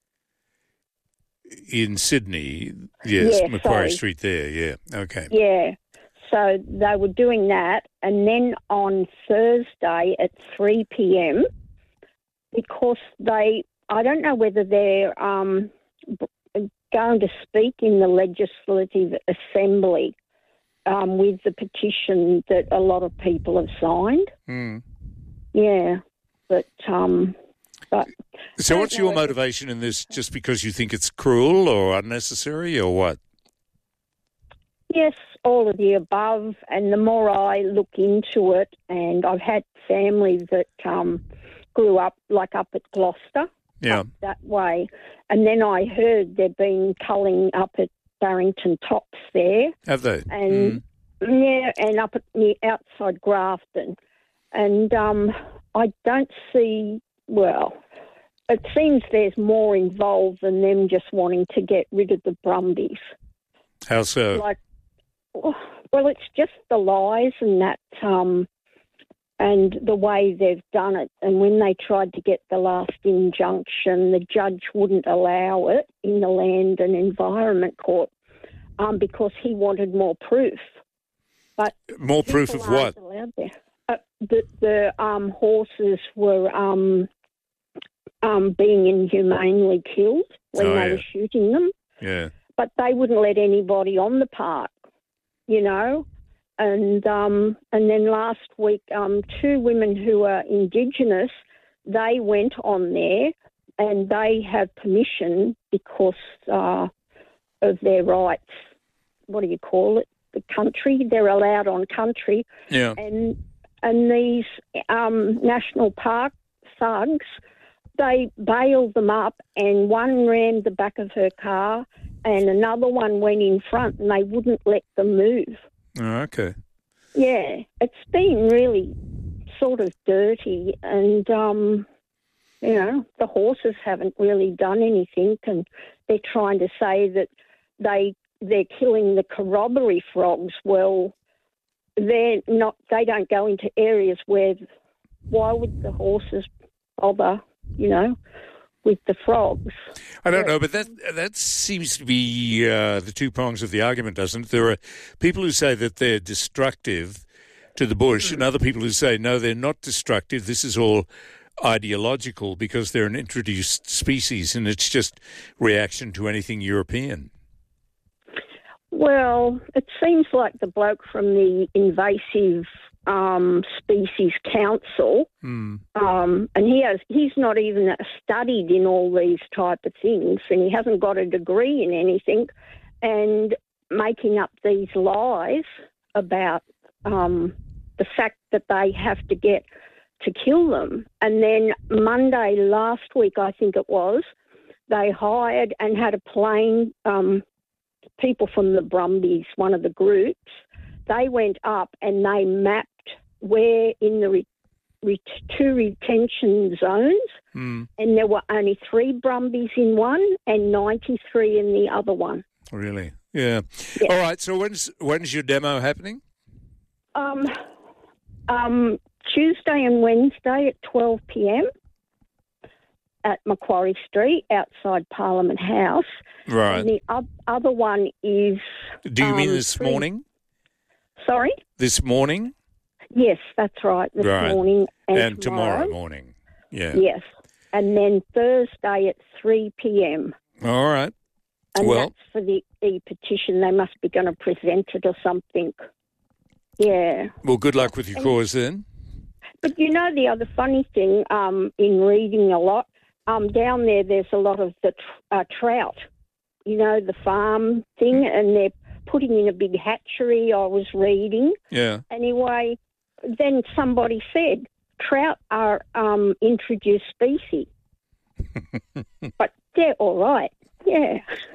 [SPEAKER 2] In Sydney, yes, Macquarie Street there, yeah, okay.
[SPEAKER 12] Yeah, so they were doing that, and then on Thursday at 3 p.m, because I don't know whether they're going to speak in the Legislative Assembly with the petition that a lot of people have signed.
[SPEAKER 2] Mm.
[SPEAKER 12] Yeah, but
[SPEAKER 2] so what's your motivation in this? Just because you think it's cruel or unnecessary or what?
[SPEAKER 12] Yes, all of the above. And the more I look into it, and I've had family that grew up up at Gloucester, up that way. And then I heard they've been culling up at Barrington Tops there.
[SPEAKER 2] Have they?
[SPEAKER 12] And yeah, and up at outside Grafton. And I don't see, it seems there's more involved than them just wanting to get rid of the Brumbies.
[SPEAKER 2] How so?
[SPEAKER 12] Well, it's just the lies and that, and the way they've done it. And when they tried to get the last injunction, the judge wouldn't allow it in the Land and Environment Court because he wanted more proof. But
[SPEAKER 2] more proof of what?
[SPEAKER 12] The horses were being inhumanely killed when they were shooting them.
[SPEAKER 2] Yeah.
[SPEAKER 12] But they wouldn't let anybody on the park, you know. And then last week, 2 women who are Indigenous, they went on there and they have permission because of their rights. What do you call it? The country. They're allowed on country.
[SPEAKER 2] Yeah.
[SPEAKER 12] And these national park thugs, they bailed them up, and one rammed the back of her car and another one went in front, and they wouldn't let them move.
[SPEAKER 2] Oh, okay.
[SPEAKER 12] Yeah, it's been really sort of dirty, and, you know, the horses haven't really done anything, and they're trying to say that they're killing the corroboree frogs. Well, they don't go into areas where, why would the horses bother, you know, with the frogs?
[SPEAKER 2] I don't know, but that seems to be the two prongs of the argument, doesn't it? There are people who say that they're destructive to the bush and other people who say, no, they're not destructive. This is all ideological because they're an introduced species and it's just reaction to anything European.
[SPEAKER 12] Well, it seems like the bloke from the invasive Species Council, and he's not even studied in all these type of things, and he hasn't got a degree in anything, and making up these lies about the fact that they have to get to kill them. And then Monday last week, I think it was, they hired and had a plane, people from the Brumbies, one of the groups, they went up and they mapped where in the two retention zones, and there were only 3 Brumbies in one and 93 in the other one.
[SPEAKER 2] Really? Yeah. All right, so when's your demo happening?
[SPEAKER 12] Tuesday and Wednesday at 12 p.m. at Macquarie Street outside Parliament House.
[SPEAKER 2] Right.
[SPEAKER 12] And the other one is...
[SPEAKER 2] Do you mean this morning?
[SPEAKER 12] Sorry?
[SPEAKER 2] This morning?
[SPEAKER 12] Yes, that's right, this morning and
[SPEAKER 2] tomorrow morning. Yeah.
[SPEAKER 12] Yes. And then Thursday at 3 p.m.
[SPEAKER 2] All right.
[SPEAKER 12] And that's for the e-petition. They must be going to present it or something. Yeah.
[SPEAKER 2] Well, good luck with your cause then.
[SPEAKER 12] But you know the other funny thing, in reading a lot, down there's a lot of the trout, you know, the farm thing, and they're putting in a big hatchery, I was reading.
[SPEAKER 2] Yeah.
[SPEAKER 12] Anyway, then somebody said trout are introduced species. But they're all right, yeah.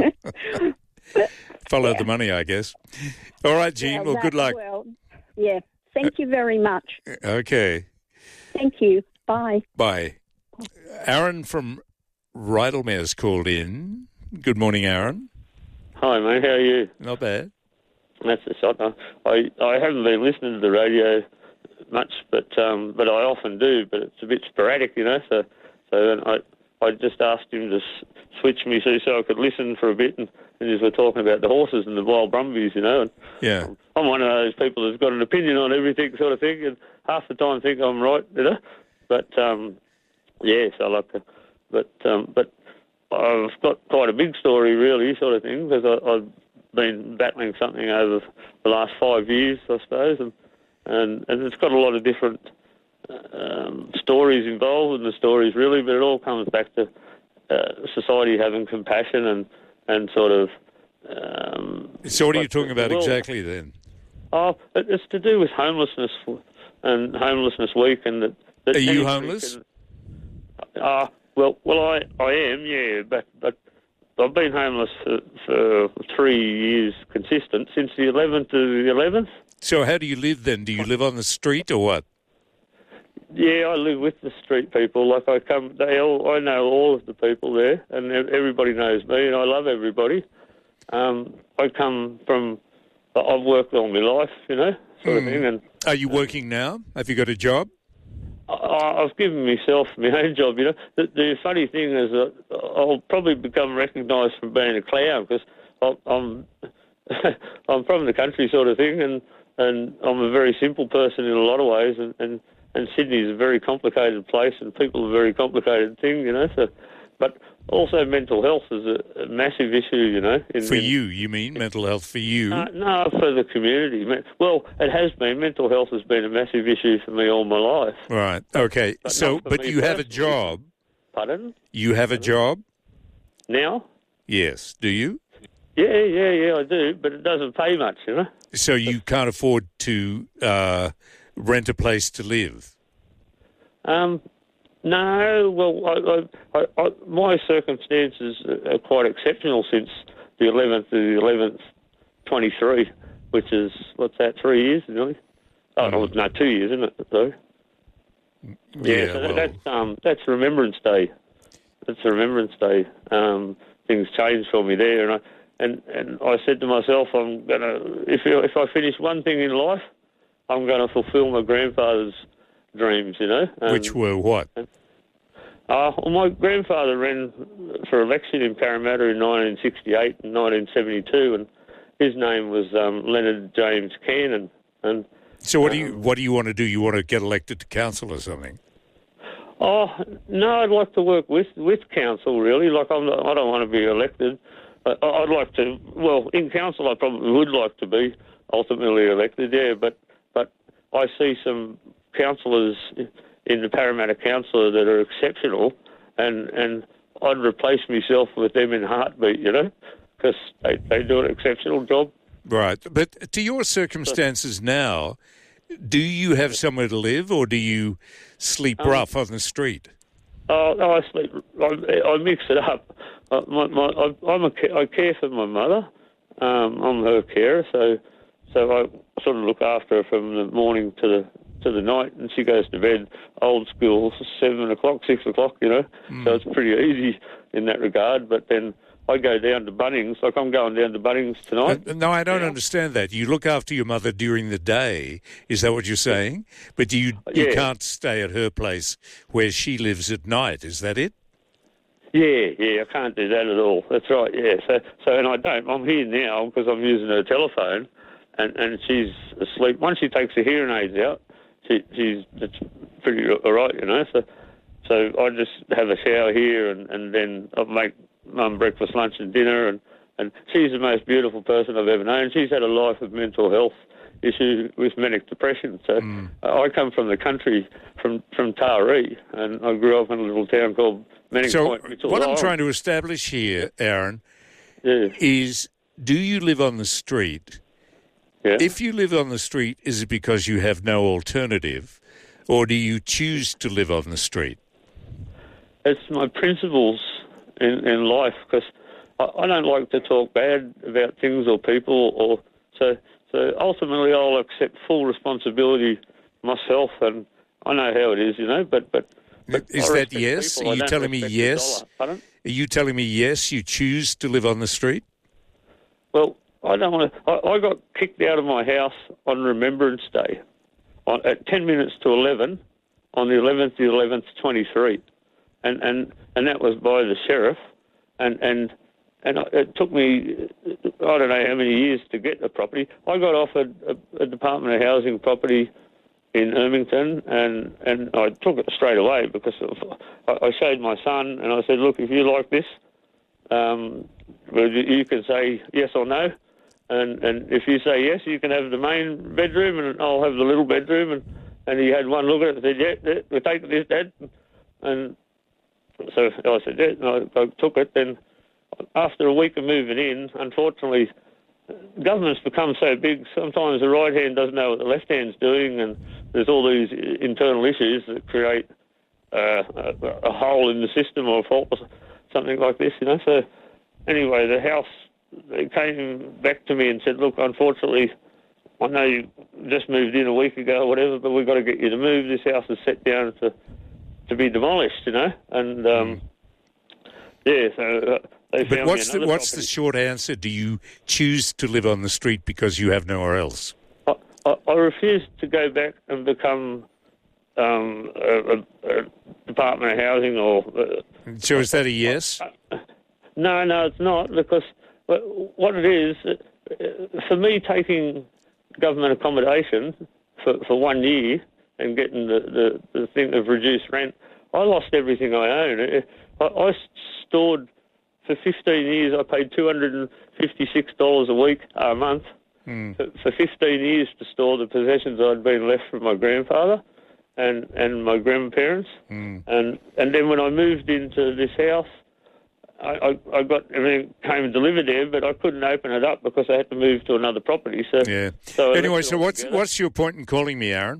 [SPEAKER 2] Follow the money, I guess. All right, Jean, well good luck.
[SPEAKER 12] Yeah, thank you very much.
[SPEAKER 2] Okay.
[SPEAKER 12] Thank you. Bye.
[SPEAKER 2] Bye. Aaron from Rydalmere's called in. Good morning, Aaron.
[SPEAKER 13] Hi, mate. How are you?
[SPEAKER 2] Not bad.
[SPEAKER 13] That's a shot. I haven't been listening to the radio much, but I often do. But it's a bit sporadic, you know. So then I just asked him to switch me so I could listen for a bit, and as we're talking about the horses and the wild Brumbies, you know. And
[SPEAKER 2] yeah.
[SPEAKER 13] I'm one of those people that's got an opinion on everything, sort of thing, and half the time think I'm right, you know. But yes, I like to. But I've got quite a big story, really, sort of thing, because I've been battling something over the last 5 years, I suppose, and it's got a lot of different stories involved in the stories, really, but it all comes back to society having compassion and sort of...
[SPEAKER 2] so what are you talking about exactly then?
[SPEAKER 13] Oh, it's to do with homelessness and Homelessness Week. And that
[SPEAKER 2] are you homeless?
[SPEAKER 13] Well, I am, yeah, but I've been homeless for 3 years consistent, since the 11th to the 11th.
[SPEAKER 2] So how do you live then? Do you live on the street or what?
[SPEAKER 13] Yeah, I live with the street people. Like I know all of the people there, and everybody knows me, and I love everybody. I come from... I've worked all my life, you know, sort of thing. And
[SPEAKER 2] are you working now? Have you got a job?
[SPEAKER 13] I've given myself my own job, you know. The funny thing is that I'll probably become recognised from being a clown, because I'm I'm from the country, sort of thing, and I'm a very simple person in a lot of ways, and Sydney is a very complicated place, and people are a very complicated thing, you know. So, but also mental health is a massive issue, you know.
[SPEAKER 2] You mean mental health for you?
[SPEAKER 13] No, for the community. Well, it has been. Mental health has been a massive issue for me all my life.
[SPEAKER 2] Right. Okay. But you have a job.
[SPEAKER 13] Pardon?
[SPEAKER 2] You have a job?
[SPEAKER 13] Now?
[SPEAKER 2] Yes. Do you?
[SPEAKER 13] Yeah, I do, but it doesn't pay much, you know.
[SPEAKER 2] So you can't afford to rent a place to live?
[SPEAKER 13] No, well, my circumstances are quite exceptional since the 11th to the 11th, 23, which is, what's that, 3 years, really? Oh, no, 2 years, isn't it, though? Yeah, so that's Remembrance Day. That's a Remembrance Day. Things changed for me there, and I said to myself, I'm gonna, if I finish one thing in life, I'm going to fulfil my grandfather's dreams, you know.
[SPEAKER 2] Which were what?
[SPEAKER 13] Well, my grandfather ran for election in Parramatta in 1968 and 1972, and his name was Leonard James Cannon. And
[SPEAKER 2] so, what do you want to do? You want to get elected to council or something?
[SPEAKER 13] Oh no, I'd like to work with council, really. Like I don't want to be elected. I'd like to. Well, in council, I probably would like to be ultimately elected. Yeah, but I see some councillors in the Parramatta Council that are exceptional, and I'd replace myself with them in a heartbeat, because they do an exceptional job.
[SPEAKER 2] Right. But to your circumstances now, do you have somewhere to live, or do you sleep rough on the street?
[SPEAKER 13] I sleep. I mix it up. I care for my mother. I'm her carer, so I sort of look after her from the morning to the night, and she goes to bed old school 7 o'clock, 6 o'clock. So it's pretty easy in that regard. But then I go down to Bunnings, like I'm going down to Bunnings tonight.
[SPEAKER 2] No, I don't understand that. You look after your mother during the day, is that what you're saying? But you can't stay at her place where she lives at night, is that it?
[SPEAKER 13] Yeah, I can't do that at all. That's right, yeah. So and I don't. I'm here now because I'm using her telephone, and she's asleep. Once she takes the hearing aids out, it's pretty all right, So I just have a shower here, and then I make Mum breakfast, lunch and dinner, and she's the most beautiful person I've ever known. She's had a life of mental health issues with manic depression. So I come from the country, from Taree, and I grew up in a little town called Manning Point.
[SPEAKER 2] So what I'm trying to establish here, Aaron, is do you live on the street?
[SPEAKER 13] Yeah.
[SPEAKER 2] If you live on the street, is it because you have no alternative, or do you choose to live on the street?
[SPEAKER 13] It's my principles in life, because I don't like to talk bad about things or people, so ultimately I'll accept full responsibility myself, and I know how it is, but
[SPEAKER 2] is that yes? Are you telling me yes?
[SPEAKER 13] Pardon?
[SPEAKER 2] Are you telling me yes, you choose to live on the street?
[SPEAKER 13] Well, I don't want to. I got kicked out of my house on Remembrance Day at 10 minutes to 11 on the 11th, 23. And that was by the sheriff, and it took me, I don't know how many years to get the property. I got offered a Department of Housing property in Ermington, and I took it straight away because I showed my son, and I said, look, if you like this, you can say yes or no, and if you say yes, you can have the main bedroom, and I'll have the little bedroom, and he had one look at it and said, yeah, we'll take this, Dad, and so I said, yeah, and I took it. Then after a week of moving in, unfortunately, government's become so big, sometimes the right hand doesn't know what the left hand's doing, and there's all these internal issues that create a hole in the system or a fault or something like this, So anyway, the house, they came back to me and said, look, unfortunately, I know you just moved in a week ago or whatever, but we've got to get you to move. This house is set down to be demolished, and so they found
[SPEAKER 2] but what's
[SPEAKER 13] me
[SPEAKER 2] what's the short answer? Do you choose to live on the street because you have nowhere else?
[SPEAKER 13] I refuse to go back and become a Department of Housing or.
[SPEAKER 2] So is that a yes?
[SPEAKER 13] No, it's not, because what it is, for me taking government accommodation for 1 year and getting the thing of reduced rent, I lost everything I own. I stored, for 15 years, I paid $256 a week, a month, for 15 years to store the possessions I'd been left from my grandfather and my grandparents. And then when I moved into this house, I got everything came delivered there, but I couldn't open it up because I had to move to another property. So
[SPEAKER 2] anyway, so what's your point in calling me, Aaron?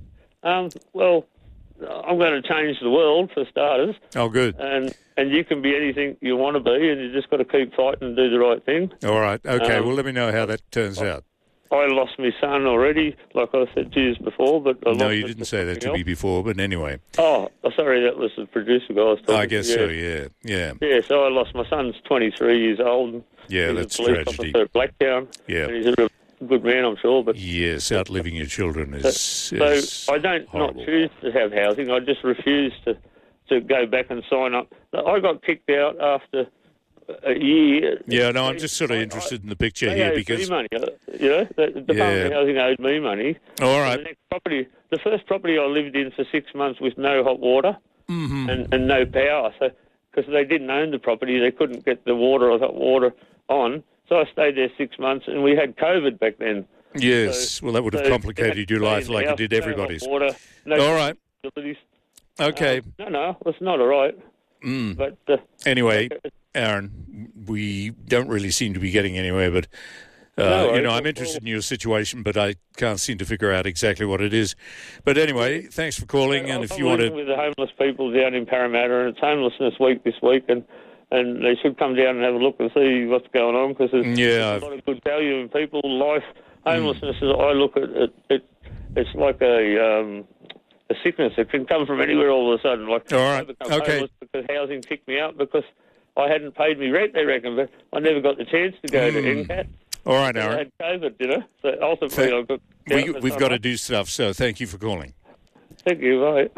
[SPEAKER 13] Well, I'm going to change the world for starters.
[SPEAKER 2] Oh, good.
[SPEAKER 13] And you can be anything you want to be, and you just got to keep fighting and do the right thing.
[SPEAKER 2] All right. Okay. Well, let me know how that turns out.
[SPEAKER 13] I lost my son already, like I said to you before, but
[SPEAKER 2] no, you didn't say that to me before. But anyway.
[SPEAKER 13] Oh, sorry, that was the producer guy I was talking to.
[SPEAKER 2] I guess so. Yeah.
[SPEAKER 13] Yeah. So I lost my son's 23 years old.
[SPEAKER 2] Yeah, that's a police tragedy.
[SPEAKER 13] Officer at Blacktown.
[SPEAKER 2] Yeah.
[SPEAKER 13] And he's a good man, I'm sure. But
[SPEAKER 2] yes, outliving your children is.
[SPEAKER 13] So I don't
[SPEAKER 2] horrible.
[SPEAKER 13] not choose to have housing. I just refuse to go back and sign up. I got kicked out after a year.
[SPEAKER 2] Yeah, no, I'm just sort of interested in the picture here because
[SPEAKER 13] me money. The Department of Housing owed me money.
[SPEAKER 2] All right.
[SPEAKER 13] The first property I lived in for 6 months with no hot water and no power. So because they didn't own the property, they couldn't get the water or hot water on. So I stayed there 6 months, and we had COVID back then.
[SPEAKER 2] Yes, well, that would have complicated your life like it did everybody's.
[SPEAKER 13] Water,
[SPEAKER 2] all right.
[SPEAKER 13] Facilities.
[SPEAKER 2] Okay.
[SPEAKER 13] No, it's not all right. But
[SPEAKER 2] anyway, Aaron, we don't really seem to be getting anywhere, but I'm interested in your situation, but I can't seem to figure out exactly what it is. But anyway, thanks for calling, and if you want to...
[SPEAKER 13] with the homeless people down in Parramatta, and it's homelessness week this week, and they should come down and have a look and see what's going on, because there's a lot of good value in people's life. Homelessness, I look at it, it's like a sickness. It can come from anywhere all of a sudden. Like,
[SPEAKER 2] all right,
[SPEAKER 13] I become homeless because housing kicked me out because I hadn't paid me rent, they reckon, but I never got the chance to go to NCAT.
[SPEAKER 2] All right, Aaron.
[SPEAKER 13] I had COVID, So ultimately I got...
[SPEAKER 2] We've got to do stuff, so thank you for calling.
[SPEAKER 13] Thank you, bye.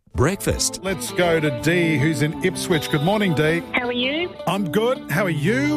[SPEAKER 5] Breakfast.
[SPEAKER 14] Let's go to Dee, who's in Ipswich. Good morning, Dee.
[SPEAKER 15] How are you?
[SPEAKER 14] I'm good. How are you?